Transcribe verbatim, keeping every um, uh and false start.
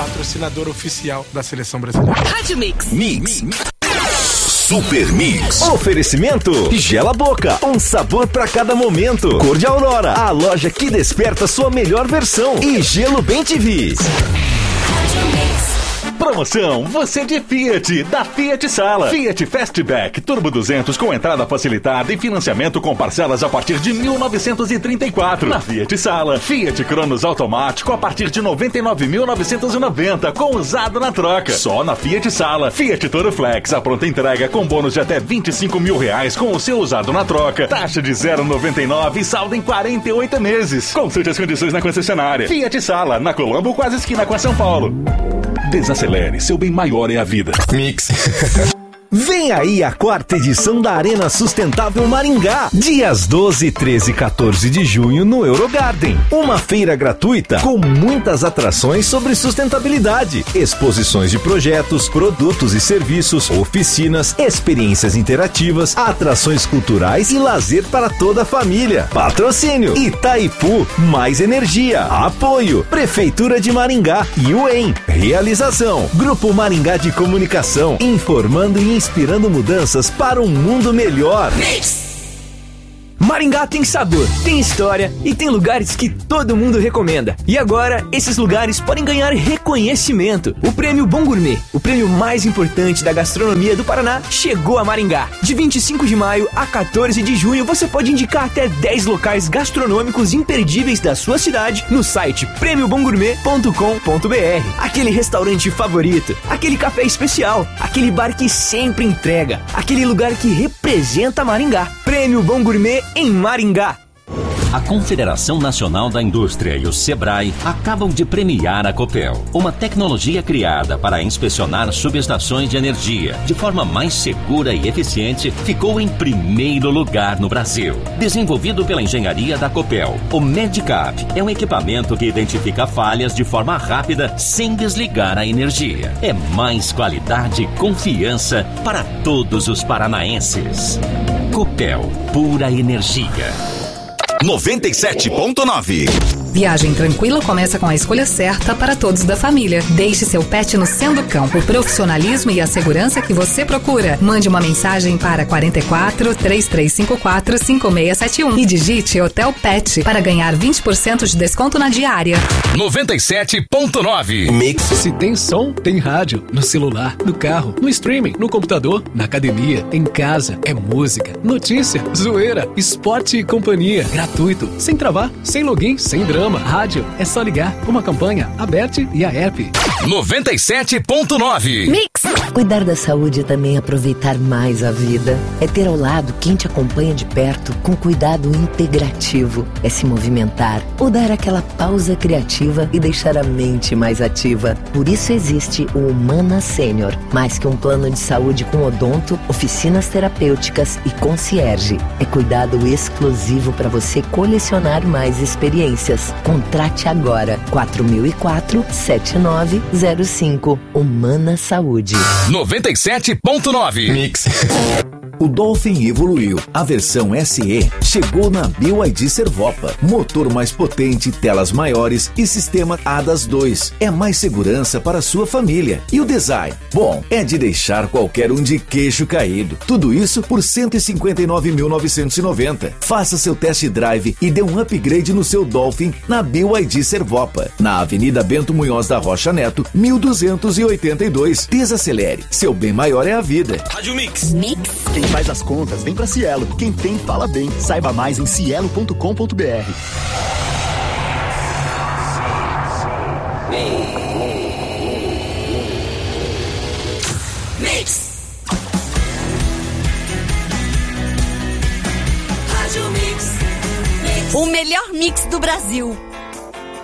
patrocinador oficial da Seleção Brasileira. Rádio Mix. Mix. Super Mix. Oferecimento Gela Boca, um sabor pra cada momento. Cor de Aurora, a loja que desperta sua melhor versão. E Gelo Bem T V. Promoção Você de Fiat, da Fiat Sala. Fiat Fastback Turbo duzentos com entrada facilitada e financiamento com parcelas a partir de mil novecentos e trinta e quatro. Na Fiat Sala, Fiat Cronos automático a partir de noventa e nove mil novecentos e noventa com usado na troca. Só na Fiat Sala. Fiat Toro Flex, a pronta entrega com bônus de até vinte e cinco mil reais com o seu usado na troca. Taxa de zero vírgula noventa e nove e saldo em quarenta e oito meses. Consulte as condições na concessionária. Fiat Sala, na Colombo, quase esquina com a São Paulo. Desacelere, seu bem maior é a vida. Mix. Vem aí a quarta edição da Arena Sustentável Maringá, dias doze, treze e quatorze de junho no Eurogarden. Uma feira gratuita com muitas atrações sobre sustentabilidade, exposições de projetos, produtos e serviços, oficinas, experiências interativas, atrações culturais e lazer para toda a família. Patrocínio Itaipu, Mais Energia. Apoio Prefeitura de Maringá e U E M. Realização Grupo Maringá de Comunicação, informando e inspirando mudanças para um mundo melhor. Mix. Maringá tem sabor, tem história e tem lugares que todo mundo recomenda. E agora, esses lugares podem ganhar reconhecimento. O Prêmio Bom Gourmet, o prêmio mais importante da gastronomia do Paraná, chegou a Maringá. De vinte e cinco de maio a quatorze de junho, você pode indicar até dez locais gastronômicos imperdíveis da sua cidade no site prêmio bom gourmet ponto com ponto b r. Aquele restaurante favorito, aquele café especial, aquele bar que sempre entrega, aquele lugar que representa Maringá. Prêmio Bom Gourmet em Maringá. A Confederação Nacional da Indústria e o Sebrae acabam de premiar a Copel, uma tecnologia criada para inspecionar subestações de energia de forma mais segura e eficiente, ficou em primeiro lugar no Brasil. Desenvolvido pela engenharia da Copel, o Medicap é um equipamento que identifica falhas de forma rápida sem desligar a energia. É mais qualidade e confiança para todos os paranaenses. Copel, pura energia. noventa e sete ponto nove. Viagem tranquila começa com a escolha certa para todos da família. Deixe seu pet no Sendocão, o profissionalismo e a segurança que você procura. Mande uma mensagem para quatro quatro, três três cinco quatro, cinco seis sete um e digite Hotel Pet para ganhar vinte por cento de desconto na diária. noventa e sete ponto nove. Mix. Se tem som, tem rádio. No celular, no carro, no streaming, no computador, na academia, em casa. É música, notícia, zoeira, esporte e companhia. Gratuito, sem travar, sem login, sem drama. Rádio, é só ligar. Uma campanha, Aberte e a app. noventa e sete ponto nove. Mix. Cuidar da saúde é também aproveitar mais a vida. É ter ao lado quem te acompanha de perto com cuidado integrativo. É se movimentar ou dar aquela pausa criativa e deixar a mente mais ativa. Por isso existe o Humana Sênior. Mais que um plano de saúde com odonto, oficinas terapêuticas e concierge. É cuidado exclusivo para você colecionar mais experiências. Contrate agora quatro mil e quatro, sete nove zero cinco. Humana Saúde. noventa e sete ponto nove. Mix. O Dolphin evoluiu. A versão S E chegou na B Y D Servopa. Motor mais potente, telas maiores e sistema A D A S dois. É mais segurança para a sua família. E o design? Bom, é de deixar qualquer um de queixo caído. Tudo isso por cento e cinquenta e nove mil novecentos e noventa. Faça seu test drive e dê um upgrade no seu Dolphin na B Y D Servopa. Na Avenida Bento Munhoz da Rocha Neto, mil duzentos e oitenta e dois. Desacelere. Seu bem maior é a vida. Rádio Mix. Mix. Quem faz as contas, vem pra Cielo. Quem tem, fala bem. Saiba mais em cielo ponto com ponto b r. Mix. Rádio Mix. Mix. O melhor mix do Brasil.